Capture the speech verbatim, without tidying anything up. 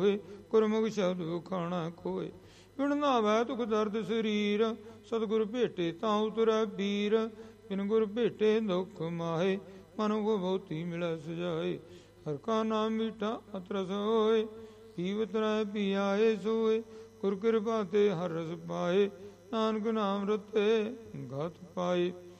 ਗੁਰਮੁਖ ਸ਼ਬਦ ਵਖਾਣਾ ਕੋਏ। ਬਿਨ ਨਾਵੈ ਤੁਖ ਦਰਦ ਸਰੀਰ, ਸਤਿਗੁਰ ਭੇਟੇ ਤਾਂ ਉਤਰੈ ਪੀਰ। ਬਿਨ ਗੁਰ ਭੇਟੇ ਦੁਖ ਮਾਹੇ, ਮਨ ਕੋ ਬਹੁਤੀ ਮਿਲੈ ਸਜਾਏ। ਹਰ ਕਾ ਨਾਮ ਮੀਠਾ ਅਤ ਰਸ ਹੋਏ, ਪੀਵਤ ਰਹਿ ਪੀ ਆਏ ਸੋਏ। ਗੁਰ ਕਿਰਪਾ ਤੇ ਹਰ ਰਸ ਪਾਏ, ਨਾਨਕ ਨਾਮ ਰਤੇ ਗਤ ਪਾਏ।